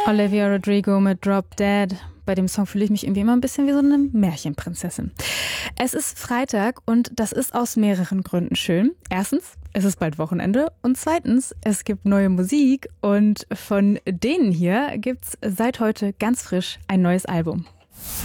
Olivia Rodrigo mit Drop Dead. Bei dem Song fühle ich mich irgendwie immer ein bisschen wie so eine Märchenprinzessin. Es ist Freitag und das ist aus mehreren Gründen schön. Erstens, es ist bald Wochenende und zweitens, es gibt neue Musik und von denen hier gibt's seit heute ganz frisch ein neues Album.